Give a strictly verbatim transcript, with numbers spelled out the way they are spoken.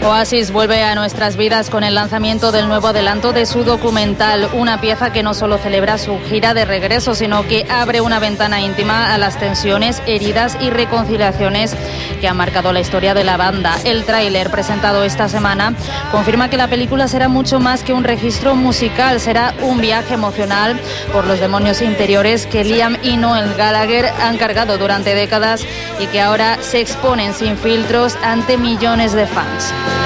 Oasis vuelve a nuestras vidas con el lanzamiento del nuevo adelanto de su documental, una pieza que no solo celebra su gira de regreso, sino que abre una ventana íntima a las tensiones, heridas y reconciliaciones que han marcado la historia de la banda. El tráiler presentado esta semana confirma que la película será mucho más que un registro musical, será un viaje emocional por los demonios interiores que Liam y Noel Gallagher han cargado durante décadas y que ahora se exponen sin filtros ante millones de fans.